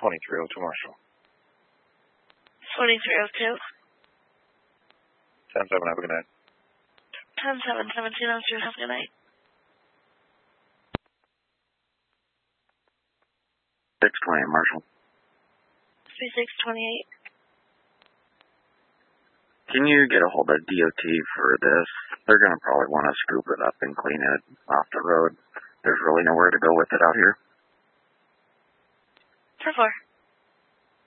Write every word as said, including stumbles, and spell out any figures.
twenty-three oh two Marshall. twenty-three oh two. ten seven, have a good night. ten seven, seventeen oh two, have a good night. six twenty-eight, Marshall. three six twenty-eight. Can you get a hold of D O T for this? They're going to probably want to scoop it up and clean it off the road. There's really nowhere to go with it out here. four four.